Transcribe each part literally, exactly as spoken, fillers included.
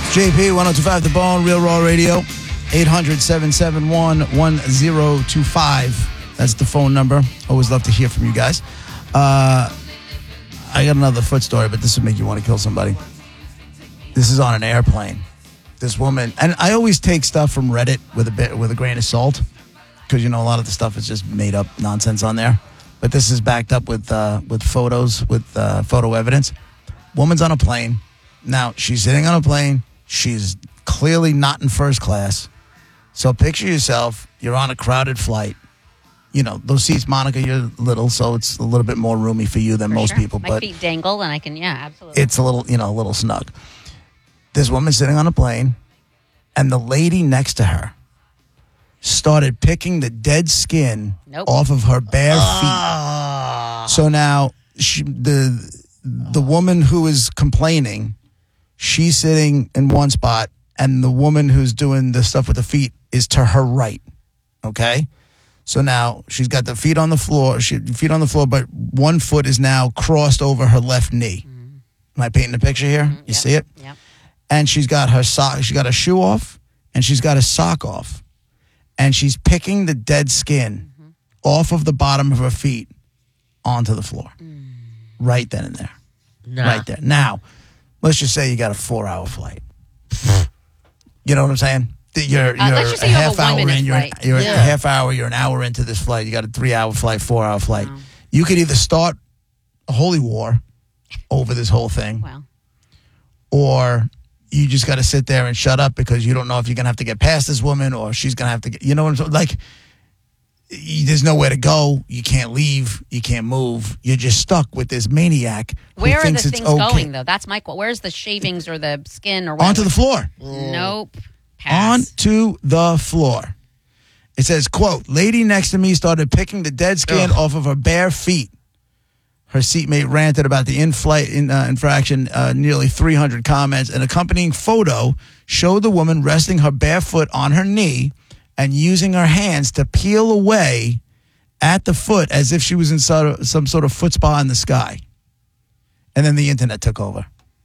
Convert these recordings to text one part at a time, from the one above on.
J P, one oh two point five The Bone, Real Raw Radio, eight hundred, seven seven one, one oh two five. That's the phone number. Always love to hear from you guys. Uh, I got another foot story, but this would make you want to kill somebody. This is on an airplane. This woman, and I always take stuff from Reddit with a bit with a grain of salt, because you know a lot of the stuff is just made up nonsense on there. But this is backed up with uh, with photos, with uh, photo evidence. Woman's on a plane. Now she's sitting on a plane. She's clearly not in first class. So picture yourself, you're on a crowded flight. You know, those seats, Monica, you're little, so it's a little bit more roomy for you than for most sure. people. My but feet dangle and I can, yeah, absolutely. It's a little, you know, a little snug. This woman sitting on a plane, and the lady next to her started picking the dead skin nope. off of her bare Uh. feet. So now she, the the woman who is complaining, she's sitting in one spot, and the woman who's doing the stuff with the feet is to her right. Okay? So now she's got the feet on the floor, she, feet on the floor, but one foot is now crossed over her left knee. Mm. Am I painting a picture here? Mm, you yep. see it? Yeah. And she's got her sock, she got a shoe off, and she's got a sock off. And she's picking the dead skin mm-hmm. off of the bottom of her feet onto the floor. Mm. Right then and there. Nah. Right there. Now, let's just say you got a four-hour flight. You know what I'm saying? You're, you're uh, let's just a say you have half a hour one-minute in. You're, flight. you're Yeah. a half hour. You're an hour into this flight. You got a three-hour flight, four-hour flight. Wow. You could either start a holy war over this whole thing, Wow. or you just got to sit there and shut up because you don't know if you're going to have to get past this woman or she's going to have to get, you know what I'm saying? Like, you, there's nowhere to go. You can't leave. You can't move. You're just stuck with this maniac who Where are the thinks things it's okay. going, though? That's my question. Where's the shavings or the skin or whatever? Onto the floor. Nope. Pass. Onto the floor. It says, quote, lady next to me started picking the dead skin Ugh. off of her bare feet. Her seatmate ranted about the in-flight in, uh, infraction, uh, nearly three hundred comments. An accompanying photo showed the woman resting her bare foot on her knee and using her hands to peel away at the foot as if she was in sort of, some sort of foot spa in the sky. And then the internet took over.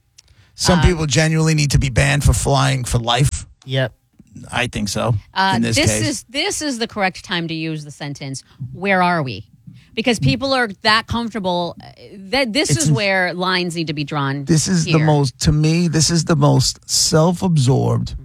Some Um, people genuinely need to be banned for flying for life. Yep. I think so. Uh, in this, this case, is this is the correct time to use the sentence, where are we? Because people are that comfortable. uh, That this It's is in- where lines need to be drawn. this is here. the most. To me, this is the most self-absorbed,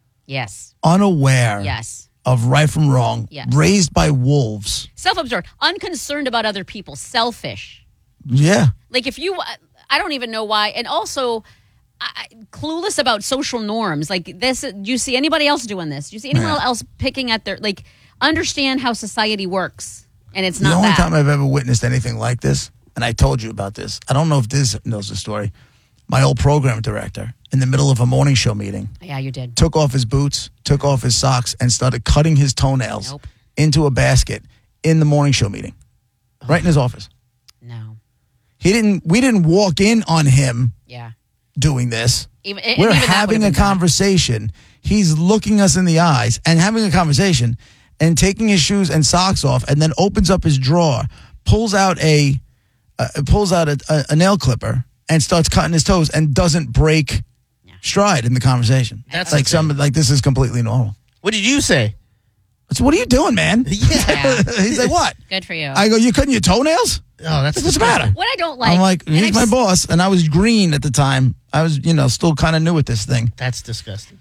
Yes. unaware Yes. of right from wrong, Yes. raised by wolves. Self-absorbed, unconcerned about other people, selfish. Yeah, Like if you, I don't even know why, and also I, clueless about social norms. Like this, do you see anybody else doing this? Do you see anyone Yeah. else picking at their like? Understand how society works, and it's the not only that. time I've ever witnessed anything like this, and I told you about this. I don't know if Diz knows the story. My old program director, in the middle of a morning show meeting, Yeah, you did. took off his boots, took off his socks, and started cutting his toenails Nope. into a basket in the morning show meeting, right in his office. No. He didn't. We didn't walk in on him Yeah. doing this. Even, and We're even that having would've a been bad. conversation. He's looking us in the eyes and having a conversation and taking his shoes and socks off, and then opens up his drawer, pulls out a uh, pulls out a, a, a nail clipper and starts cutting his toes and doesn't break Yeah. stride in the conversation. That's like insane. some like this is completely normal. What did you say? So what are you doing, man? Yeah. He's like, what? Good for you. I go, you cutting your toenails? Oh, that's What's the matter? what I don't like. I'm like, and he's I've my s- boss, and I was green at the time. I was, you know, still kind of new at this thing. That's disgusting.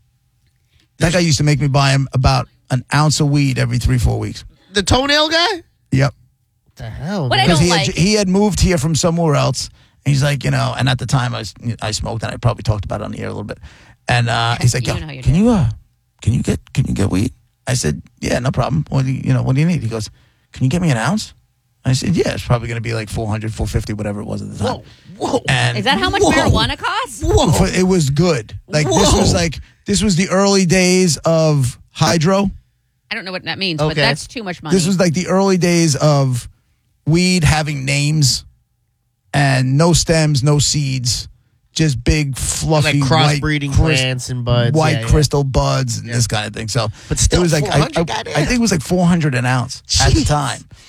That guy used to make me buy him about an ounce of weed every three, four weeks. The toenail guy? Yep. What the hell? What I man? Because don't he had, like- he had moved here from somewhere else. And he's like, you know, and at the time I was, I smoked, and I probably talked about it on the air a little bit. And uh, he's like, You Yo, know you can did. you, uh, can you get, can you get weed? I said, yeah, no problem. What do you, you know, what do you need? He goes, can you get me an ounce? I said, yeah, it's probably going to be like four hundred, four fifty, whatever it was at the time. Whoa. Whoa. And Is that how much Whoa. marijuana costs? Whoa. for- it was good. Like this Whoa. was like, this was the early days of hydro. I don't know what that means, but Okay. that's too much money. This was like the early days of weed having names and no stems, no seeds, just big fluffy Like white crossbreeding crys- plants and buds. white yeah, yeah. crystal buds and this kind of thing. So But still, it was like I, I, four hundred, goddamn. I think it was like four hundred an ounce at the Jeez. time.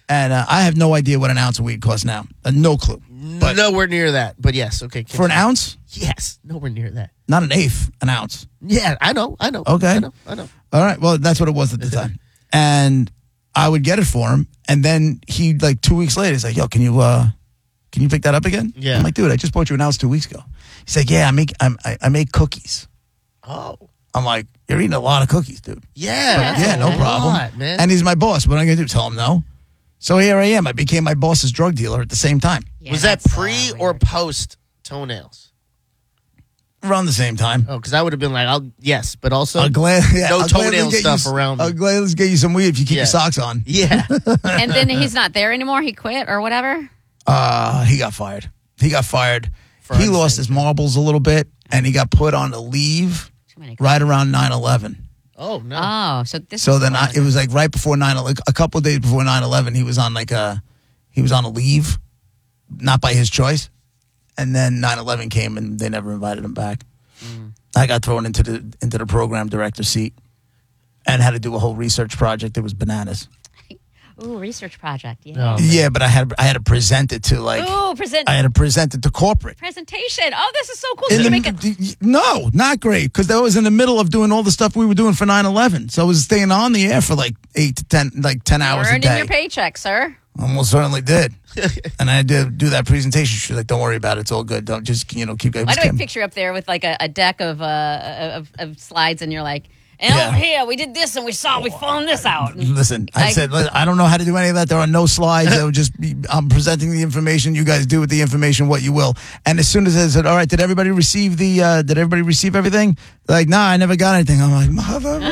And uh, I have no idea what an ounce of weed costs now. Uh, no clue. But nowhere near that. But yes, okay. for an ounce, Yes, nowhere near that. not an eighth, an ounce. Yeah, I know, I know. Okay. I know, I know. All right. Well, that's what it was at the time. And I would get it for him. And then he, like two weeks later, he's like, yo, can you uh, can you pick that up again? Yeah. I'm like, dude, I just bought you an ounce two weeks ago. He's like, yeah, I make, I'm, I, I make cookies. Oh, I'm like, you're eating a lot of cookies, dude. yeah. that's yeah, a no problem. lot, man. And he's my boss. What am I going to do? Tell him no? So here I am. I became my boss's drug dealer at the same time. Yeah, was that that's, uh, pre or weird. post toenails? Around the same time. Oh, because I would have been like, I'll yes, but also I'll glad, yeah, no I'll gladly toenail get you stuff s- around me. I'll gladly get you some weed if you keep Yeah. your socks on. yeah. And then he's not there anymore. He quit or whatever. Uh, he got fired. He got fired. For he lost unsafe. his marbles a little bit, and he got put on a leave Too many. right around nine eleven. Oh no. Oh, so this. So is then I, it was like right before nine eleven, a couple of days before nine eleven, he was on like a, he was on a leave, not by his choice. And then nine eleven came and they never invited him back. Mm. I got thrown into the into the program director seat and had to do a whole research project. It was bananas. Ooh, research project. Yeah. Oh. Yeah, but I had I had to present it to like Ooh, present I had to present it to corporate. presentation. Oh, this is so cool. In Did the, you make a, d- no, not great because that was in the middle of doing all the stuff we were doing for nine eleven. So I was staying on the air for like eight to ten, like ten hours a earning day. your paycheck, sir. Almost certainly did. And I had to do that presentation. She's like, "Don't worry about it. It's all good. Don't just you know keep." Why do I picture you up there with like a, a deck of, uh, of of slides, and you're like, and Yeah. over here we did this, and we saw we found this out. And Listen, I Like- said I don't know how to do any of that. There are no slides. I would just be, I'm presenting the information. You guys do with the information what you will. And as soon as I said, "All right, did everybody receive the? Uh, did everybody receive everything?" They're like, "Nah, I never got anything." I'm like, "Mother."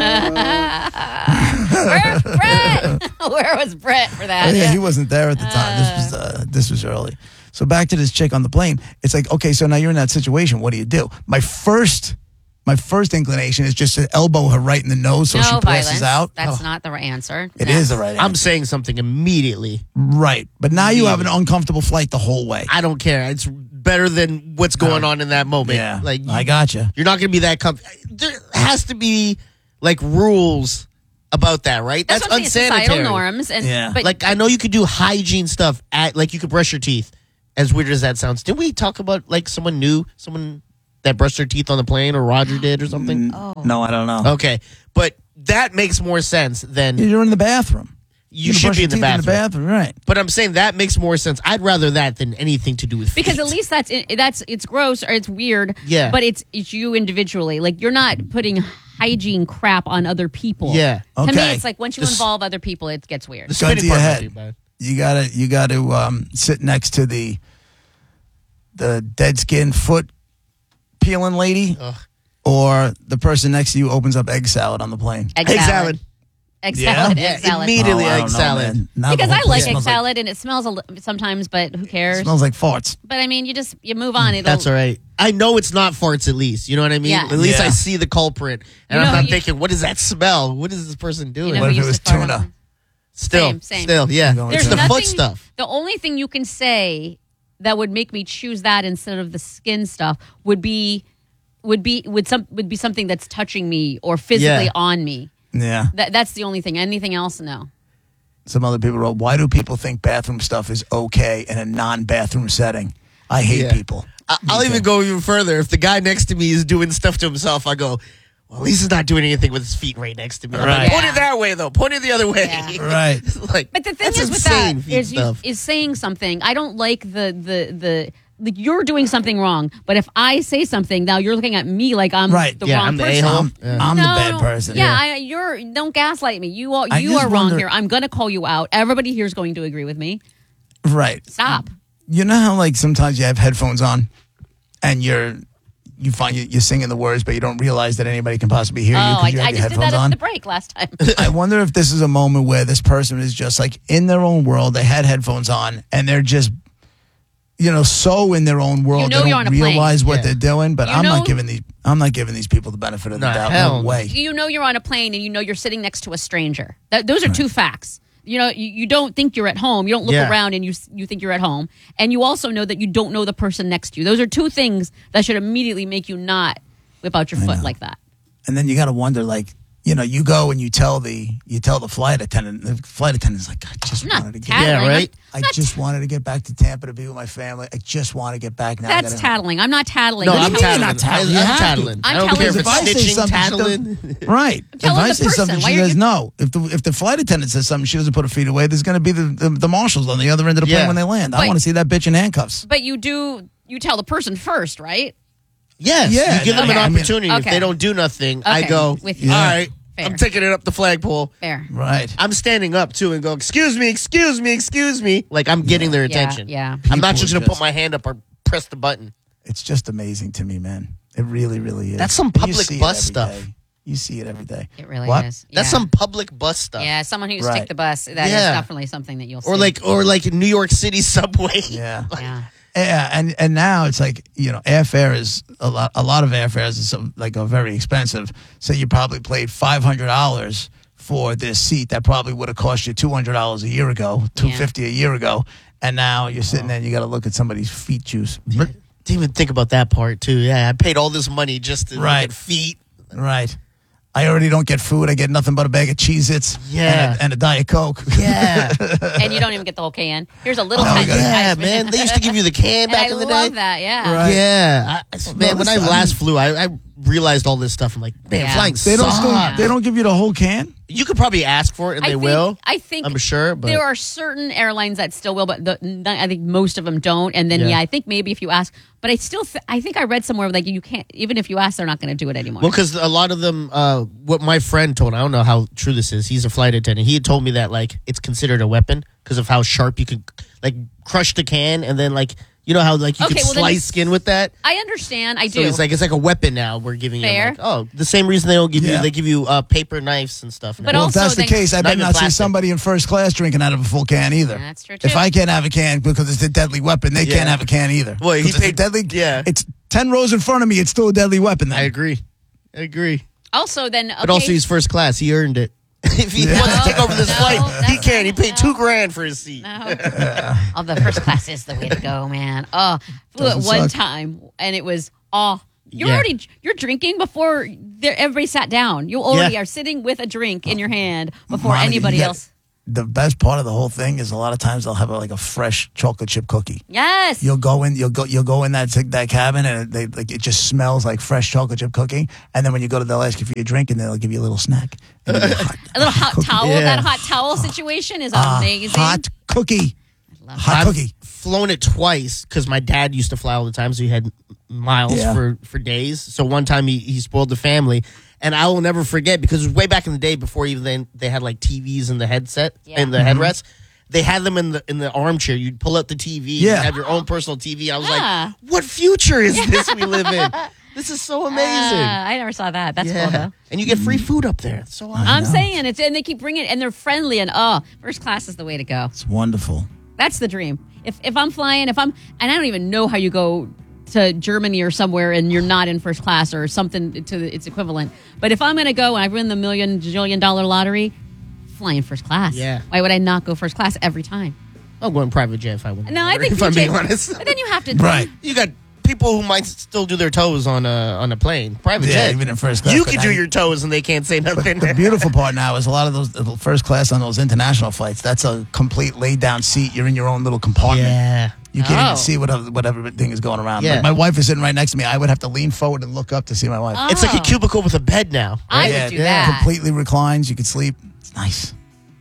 Where's Brett? Where was Brett for that? Yeah, he wasn't there at the time. This was uh, this was early. So back to this chick on the plane. It's like, okay, so now you're in that situation. What do you do? My first, my first inclination is just to elbow her right in the nose so no she passes violence. out. That's not the right answer. It No. is the right answer. I'm saying something immediately. Right, but now you have an uncomfortable flight the whole way. I don't care. It's better than what's going on in that moment. Yeah, Like I gotcha. You're not going to be that comfortable. There has to be like rules about that, right? That's, That's, what I'm saying, unsanitary. societal norms, and Yeah. but Like I know you could do hygiene stuff at like you could brush your teeth. As weird as that sounds, did we talk about like someone new, someone that brushed their teeth on the plane, or Roger did, or something? oh, No, I don't know. Okay, but that makes more sense than You're in the bathroom. you can should brush be your in the teeth bathroom. bathroom, right? But I'm saying that makes more sense. I'd rather that than anything to do with because feet. at least that's that's it's gross or it's weird. Yeah. but it's it's you individually. Like you're not putting hygiene crap on other people. Yeah. To me, Okay. it's like once you This- involve other people, it gets weird. the Gun to spinning your part might head. be bad. You gotta, you gotta um, sit next to the the dead skin foot peeling lady, Ugh. or the person next to you opens up egg salad on the plane. Egg Egg salad. salad. Egg Yeah? salad. Yeah, Egg salad. immediately Oh, I egg don't know, salad. man. Now the Because whole I place like egg smells salad and it smells a li- sometimes, but who cares? It smells like farts. But I mean, you just you move on. It'll, That's all right. I know it's not farts at least. You know what I mean? Yeah. At least Yeah. I see the culprit. And You know I'm not you- thinking, what does that smell? What is this person doing? You know What who if it used was to fart tuna? on- still, Same, same. still, yeah. Going There's There's the nothing, foot stuff. The only thing you can say that would make me choose that instead of the skin stuff would be would be would some would be something that's touching me or physically Yeah. on me. Yeah. That that's the only thing. Anything else, no. Some other people wrote, "Why do people think bathroom stuff is okay in a non-bathroom setting?" I hate Yeah. people. I- I'll even go even further. If the guy next to me is doing stuff to himself, I go, well, at least he's not doing anything with his feet right next to me. I'm like, Right. point it that way, though. Point it the other way. Yeah. Right. like, But the thing that's is with insane, that feet is you, stuff. is saying something. I don't like the the the. Like you're doing something wrong, but if I say something, now you're looking at me like I'm Right. the Yeah, wrong I'm the person. a-hole. I'm, Yeah. I'm the No, bad no. person. Yeah, I, you're. Don't gaslight me. You are. I You just are wrong wonder- here. I'm gonna call you out. Everybody here is going to agree with me. Right. Stop. You know how like sometimes you have headphones on, and you're you find you, you're singing the words, but you don't realize that anybody can possibly hear you Oh, because I, you I have your just did headphones that at on. the break last time. I wonder if this is a moment where this person is just like in their own world. They had headphones on, and they're just, you know, so in their own world You know they you're don't on a plane. realize what Yeah. they're doing. But You I'm know- not giving these. I'm not giving these people the benefit of the Nah, doubt. hell No no. way. You know you're on a plane and you know you're sitting next to a stranger. That, those are two facts. You know, you, you don't think you're at home. You don't look Yeah. around and you you think you're at home. And you also know that you don't know the person next to you. Those are two things that should immediately make you not whip out your foot know. like that. And then you got to wonder, like, you know, you go and you tell the you tell the flight attendant. The flight attendant's like, I just I'm not wanted to get. tattling. Yeah, right? I Not just wanted to get back to Tampa to be with my family. I just want to get back now. I That's gotta- tattling. I'm not tattling. No, What do I'm you mean you're tattling. not tattling? I, You I'm have to. tattling. I'm I don't telling care if you. it's If I say stitching, something, tattling. Right. If telling I the say person, something, why she are goes, you- no. If the if the flight attendant says something, she doesn't put her feet away. There's going to be the, the the marshals on the other end of the plane Yeah. when they land. I But- want to see that bitch in handcuffs. But you do. You tell the person first, right? Yes, Yeah, you give them okay. an I mean- opportunity. If Okay. they don't do nothing, I Okay, go, with you. all Yeah. right, Fair. I'm taking it up the flagpole. Fair. Right. I'm standing up, too, and go, excuse me, excuse me, excuse me. Like, I'm getting their Yeah, attention. yeah. I'm not People just going to just- put my hand up or press the button. It's just amazing to me, man. It really, really is. That's some And you public see it bus every stuff. day. You see it every day. It really What? is. That's Yeah. some public bus stuff. Yeah, someone who's Right. take the bus. That is Yeah. definitely something that you'll see. Or like, or like New York City subway. Yeah. yeah. Yeah, and and now it's like, you know, airfare is a lot. A lot of airfares is some, like are very expensive. So you probably paid five hundred dollars for this seat that probably would have cost you two hundred dollars a year ago, two fifty a year ago, and now you're sitting there and you got to look at somebody's feet juice. Didn't even think about that part, too. Yeah, I paid all this money just to Right. look at feet. Right. I already don't get food. I get nothing but a bag of Cheez-Its Yeah. and, a, and a Diet Coke. Yeah. And you don't even get the whole can. Here's a little Oh, tiny. God. yeah, man. They used to give you the can And back I in the love day. that. Yeah. Right. Yeah, I, man. When I this- I last mean- flew, I, I realized all this stuff. I'm like, man, Yeah. flying They don't sucks. still, they don't give you the whole can. You could probably ask for it, and I they think, will. I think I'm sure, but there are certain airlines that still will, but the, I think most of them don't. And then, Yeah. yeah, I think maybe if you ask, but I still, th- I think I read somewhere like you can't, even if you ask, they're not going to do it anymore. well, because a lot of them, uh, what my friend told, I don't know how true this is. He's a flight attendant. He had told me that like it's considered a weapon because of how sharp you could like crush the can, and then like you know how like you Okay, could well, then slice it's- skin with that. I understand. I So do. it's like it's like a weapon now. We're giving you. Fair. Like, oh, the same reason they don't give Yeah. you. They give you uh, paper knives and stuff. But now. Well, also if that's the then- case, I Not better even not see plastic. somebody in first class drinking out of a full can either. That's true, If too. I can't have a can because it's a deadly weapon, they Yeah. can't have a can either. Well, he 'Cause it's a paid- deadly. yeah. It's ten rows in front of me. It's still a deadly weapon. Then. I agree. I agree. Also, then, okay. But also, he's first class. He earned it. if he Yeah. wants to take over this No, flight, he that's can. He not- paid two no. grand for his seat. No. Oh, the first class is the way to go, man. Oh, flew it Doesn't one suck. time, and it was oh, you're Yeah. already you're drinking before there, everybody sat down. You already Yeah. are sitting with a drink in your hand before Monica, anybody you got- else. The best part of the whole thing is a lot of times they'll have like a fresh chocolate chip cookie. Yes. You'll go in, you'll go, you'll go in that that cabin, and they like it just smells like fresh chocolate chip cookie. And then when you go to, they'll ask you for your drink, and they'll give you a little snack, and you'll get a hot, a little hot cookie. towel. Yeah. That hot towel situation is A amazing. hot cookie, love hot I've cookie. flown it twice because my dad used to fly all the time, so he had miles Yeah. for, for days. So one time he, he spoiled the family, and I will never forget because it was way back in the day before even then they had like T Vs in the headset Yeah. in the headrests. They had them in the in the armchair. You'd pull out the T V, Yeah. you have your own personal T V. I was Ah. like, what future is this we live in? This is so amazing. Ah, I never saw that. That's cool though. And you get free food up there. It's so awesome. I'm know. saying it's and they keep bringing it and they're friendly and oh, first class is the way to go. It's wonderful. That's the dream. If if I'm flying, if I'm and I don't even know how you go to Germany or somewhere and you're not in first class or something to its equivalent. But if I'm going to go and I win the million jillion dollar lottery, flying first class. Yeah. Why would I not go first class every time? I'll go in private jet if I win. No, I think if I'm P J being honest. But then you have to Right. You got people who might still do their toes on a on a plane. Private Yeah, jet. even in first class. You but can I- do your toes and they can't say nothing. The beautiful part now is a lot of those the first class on those international flights. That's a complete laid down seat. You're in your own little compartment. yeah. You can't Oh. even see whatever whatever thing is going around. Yeah. Like my wife is sitting right next to me. I would have to lean forward and look up to see my wife. It's like a Oh. cubicle with a bed now. I Yeah, would do yeah. that. Completely reclines. You could sleep. It's nice.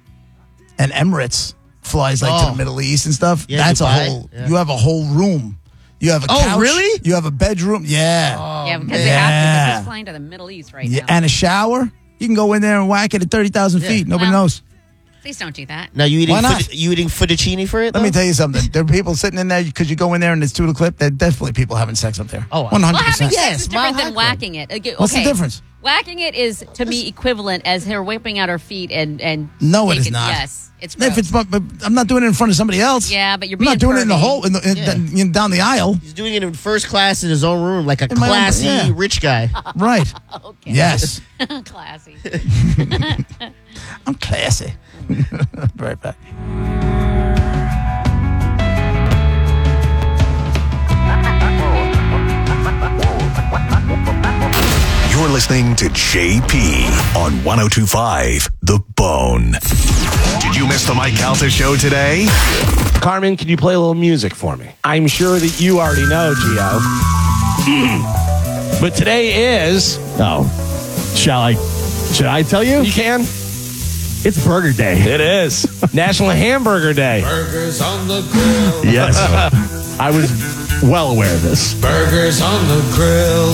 And Emirates flies like to Oh. the Middle East and stuff. Yeah, That's Dubai. a whole. Yeah. You have a whole room. You have a Oh, couch. really? You have a bedroom. Yeah. Yeah, because man. they have to. Yeah. Because who's flying to the Middle East right yeah. now? And a shower. You can go in there and whack it at thirty thousand Yeah. feet. Nobody Well, knows. Please don't do that. Now you eating Why not? fut- you eating fettuccine for it? Let me though? tell you something. There are people sitting in there because you go in there and it's to the clip. There are definitely people having sex up there. Oh, one Well, hundred having percent. sex Yes, is different Mile than High Club. whacking it. Okay, What's the okay. difference? Whacking it is to me equivalent as her whipping out her feet and and No, it taking- is not. Yes, it's If gross. it's, but, but I'm not doing it in front of somebody else. Yeah, but you're I'm not being doing it in the pervy. whole in the, in, Yeah. in- down the aisle. He's doing it in first class in his own room, like a In my own- classy yeah. rich guy. Right. Okay. Yes. Classy. I'm classy. Right back. You're You're listening to J P on one oh two point five The Bone. Did you miss the Mike Calta show today? Carmen, can you play a little music for me? I'm sure that you already know, Gio. But today is... Oh, shall I... Should I tell you? You can. It's Burger Day. It is. National Hamburger Day. Burgers on the grill. Yes. I was well aware of this. Burgers on the grill.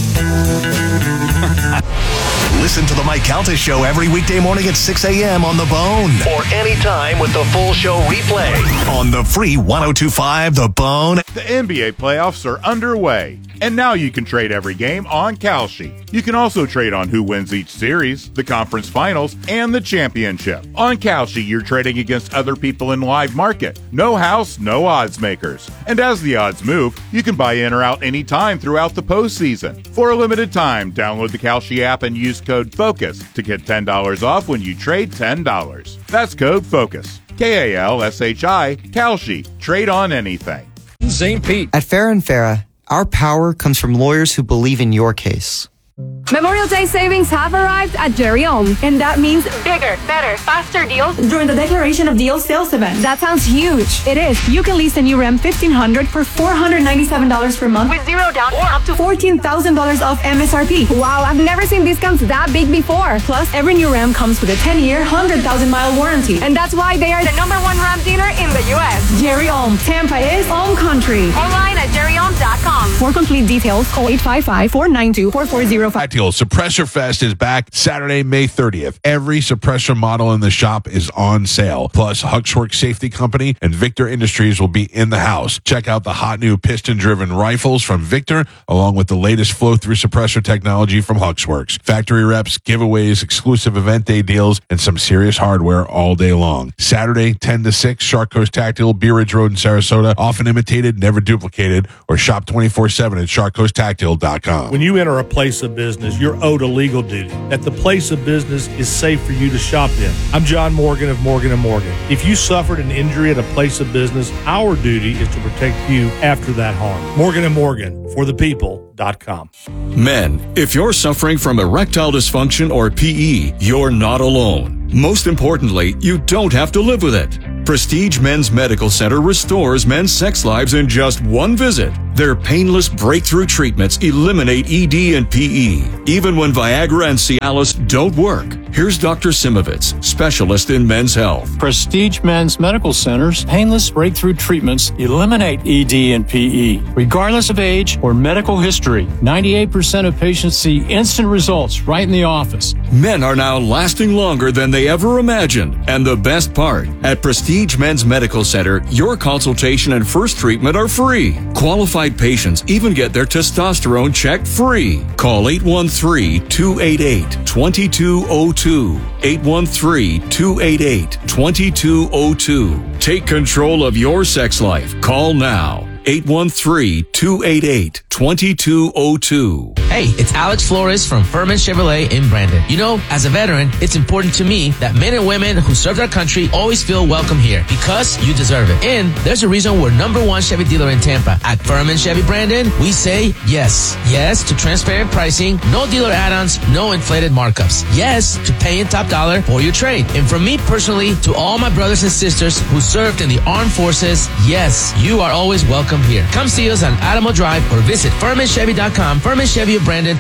Listen to the Mike Calta show every weekday morning at six a.m. on The Bone. Or anytime with the full show replay on the free one oh two point five The Bone. The N B A playoffs are underway, and now you can trade every game on Kalshi. You can also trade on who wins each series, the conference finals, and the championship. On Kalshi, you're trading against other people in live market. No house, no odds makers. And as the odds move, you can buy in or out anytime throughout the postseason. For a limited time, download the Kalshi app and use code FOCUS to get ten dollars off when you trade ten dollars. That's code FOCUS. K A L S H I, Kalshi. Trade on anything. Saint Pete. At Farah and Farah, our power comes from lawyers who believe in your case. Memorial Day savings have arrived at Jerry Ohm, and that means bigger, better, faster deals during the Declaration of Deals sales event. That sounds huge. It is. You can lease a new Ram fifteen hundred for four hundred ninety-seven dollars per month with zero down or up to fourteen thousand dollars off M S R P. Wow, I've never seen discounts that big before. Plus, every new Ram comes with a ten-year, one hundred thousand mile warranty, and that's why they are the number one Ram dealer in the U S. Jerry Ohm. Tampa is Ohm Country. Online at jerry ohm dot com. For complete details, call eight five five, four nine two, four four zero five. Suppressor Fest is back Saturday, May thirtieth. Every suppressor model in the shop is on sale. Plus, Huxworks Safety Company and Victor Industries will be in the house. Check out the hot new piston-driven rifles from Victor, along with the latest flow-through suppressor technology from Huxworks. Factory reps, giveaways, exclusive event day deals, and some serious hardware all day long. Saturday, ten to six, Shark Coast Tactile, Bee Ridge Road in Sarasota. Often imitated, never duplicated. Or shop twenty-four seven at shark coast tactile dot com. When you enter a place of business, you're owed a legal duty, that the place of business is safe for you to shop in. I'm John Morgan of Morgan and Morgan. If you suffered an injury at a place of business, our duty is to protect you after that harm. Morgan and Morgan, for the people dot com. Men, if you're suffering from erectile dysfunction or P E, you're not alone. Most importantly, you don't have to live with it. Prestige Men's Medical Center restores men's sex lives in just one visit. Their painless breakthrough treatments eliminate E D and P E, even when Viagra and Cialis don't work. Here's Doctor Simovitz, specialist in men's health. Prestige Men's Medical Center's painless breakthrough treatments eliminate E D and P E, regardless of age or medical history. ninety-eight percent of patients see instant results right in the office. Men are now lasting longer than they ever imagined. And the best part, at Prestige Men's Medical Center, your consultation and first treatment are free. Qualified patients even get their testosterone checked free. Call eight one three, two eight eight, two two zero two. eight one three, two eight eight, two two zero two. Take control of your sex life. Call now. eight one three, two eight eight, two two zero two. Hey, it's Alex Flores from Furman Chevrolet in Brandon. You know, as a veteran, it's important to me that men and women who served our country always feel welcome here because you deserve it. And there's a reason we're number one Chevy dealer in Tampa. At Furman Chevy Brandon, we say yes. Yes to transparent pricing, no dealer add-ons, no inflated markups. Yes to paying top dollar for your trade. And from me personally to all my brothers and sisters who served in the armed forces, yes, you are always welcome here. Come see us on Adamo Drive or visit Furman Chevy dot com. Furman Chevy of Brandon.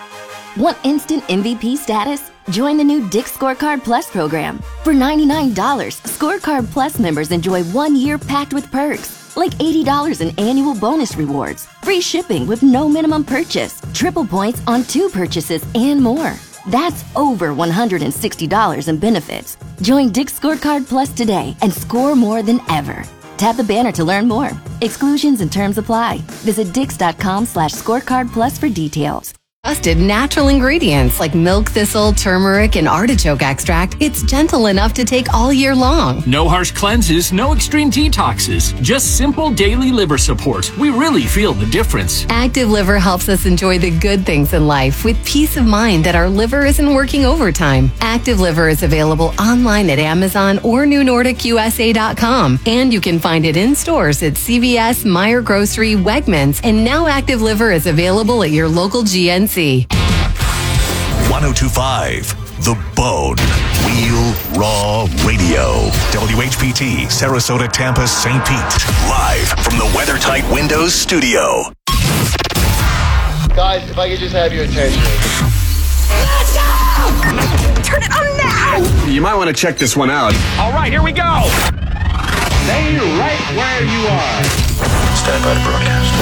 Want instant M V P status? Join the new Dick's Scorecard Plus program. For ninety-nine dollars, Scorecard Plus members enjoy one year packed with perks, like eighty dollars in annual bonus rewards, free shipping with no minimum purchase, triple points on two purchases, and more. That's over one hundred sixty dollars in benefits. Join Dick's Scorecard Plus today and score more than ever. Tap the banner to learn more. Exclusions and terms apply. Visit dix.com slash scorecard plus for details. Trusted natural ingredients like milk thistle, turmeric, and artichoke extract, it's gentle enough to take all year long. No harsh cleanses, no extreme detoxes, just simple daily liver support. We really feel the difference. Active Liver helps us enjoy the good things in life with peace of mind that our liver isn't working overtime. Active Liver is available online at Amazon or new nordic u s a dot com, and you can find it in stores at C V S, Meijer Grocery, Wegmans, and now Active Liver is available at your local G N C. oh two five, The Bone. Real Raw Radio. W H P T, Sarasota, Tampa, Saint Pete. Live from the WeatherTight Windows studio. Guys, if I could just have your attention. Let's go! Turn it on now! You might want to check this one out. All right, here we go. Stay right where you are. Stand by to broadcast.